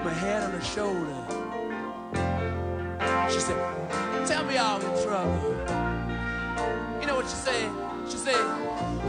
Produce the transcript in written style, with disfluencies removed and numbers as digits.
her head on her shoulder. She said, tell me all your trouble.